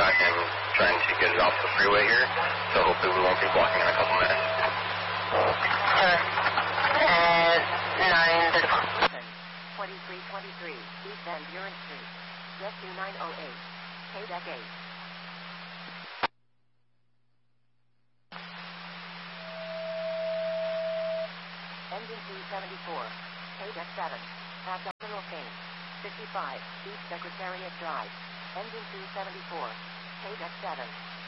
track and trying to get it off the freeway here. So hopefully we won't be blocking in a couple minutes. Sure. 934. 2323 East Van Buren Street. Jet 2908. KDEC 8. Engine 274. KDEC 7. Abdominal pain. 55. East Secretariat Drive. Engine 274. KDEC 7.